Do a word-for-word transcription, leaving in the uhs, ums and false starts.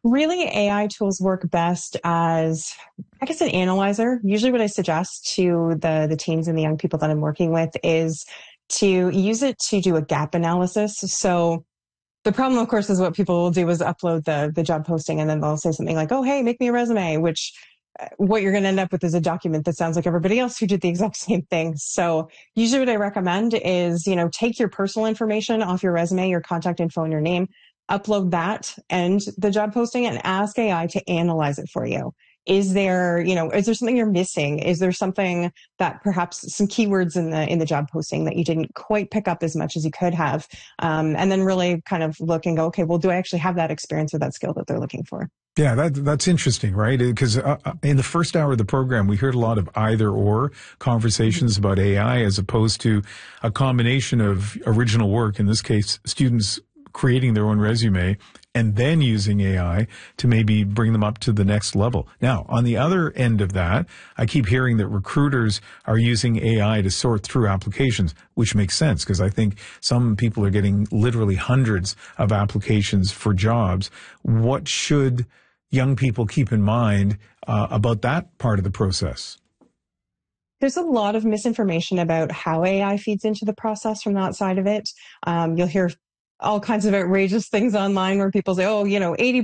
Really, A I tools work best as, I guess, an analyzer. Usually what I suggest to the, the teens and the young people that I'm working with is to use it to do a gap analysis. So the problem, of course, is what people will do is upload the, the job posting and then they'll say something like, oh, hey, make me a resume, which uh, what you're going to end up with is a document that sounds like everybody else who did the exact same thing. So usually what I recommend is, you know, take your personal information off your resume, your contact info and your name, upload that and the job posting and ask A I to analyze it for you. Is there, you know, is there something you're missing? Is there something that perhaps some keywords in the in the job posting that you didn't quite pick up as much as you could have? Um, and then really kind of look and go, okay, well, do I actually have that experience or that skill that they're looking for? Yeah, that, that's interesting, right? Because uh, in the first hour of the program, we heard a lot of either or conversations mm-hmm. about A I as opposed to a combination of original work, in this case, students creating their own resume and then using A I to maybe bring them up to the next level. Now, on the other end of that, I keep hearing that recruiters are using A I to sort through applications, which makes sense because I think some people are getting literally hundreds of applications for jobs. What should young people keep in mind uh, about that part of the process? There's a lot of misinformation about how A I feeds into the process from that side of it. Um, you'll hear all kinds of outrageous things online where people say, oh, you know, eighty